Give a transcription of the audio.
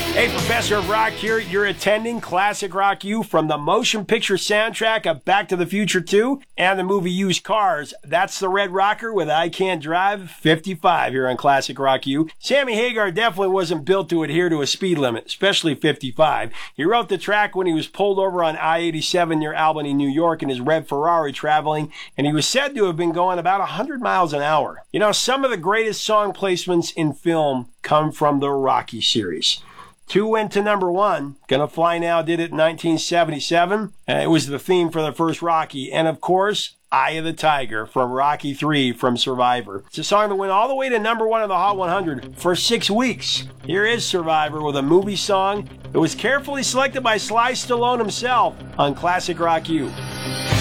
Hey, Professor of Rock here. You're attending Classic Rock U from the motion picture soundtrack of Back to the Future 2 and the movie Used Cars. That's the Red Rocker with I Can't Drive 55 here on Classic Rock U. Sammy Hagar definitely wasn't built to adhere to a speed limit, especially 55. He wrote the track when he was pulled over on I-87 near Albany, New York in his red Ferrari traveling, and he was said to have been going about 100 miles an hour. You know, some of the greatest song placements in film come from the Rocky series. 2 went to number 1. Gonna Fly Now did it in 1977. It was the theme for the first Rocky. And of course, Eye of the Tiger from Rocky 3 from Survivor. It's a song that went all the way to number 1 on the Hot 100 for 6 weeks. Here is Survivor with a movie song that was carefully selected by Sly Stallone himself on Classic Rock U.